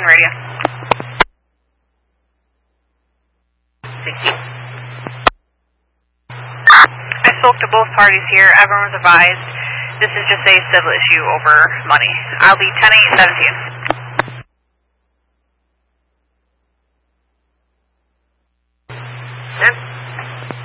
Begin radio. Thank you. I spoke to both parties here. Everyone was advised this is just a civil issue over money. I'll be 10-8-17.